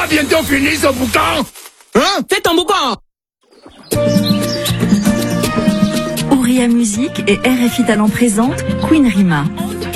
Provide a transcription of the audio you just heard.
bientôt fini ce boucan? Hein? Fais ton boucan! Ouria Musique et RFI Talent présente Queen Rima.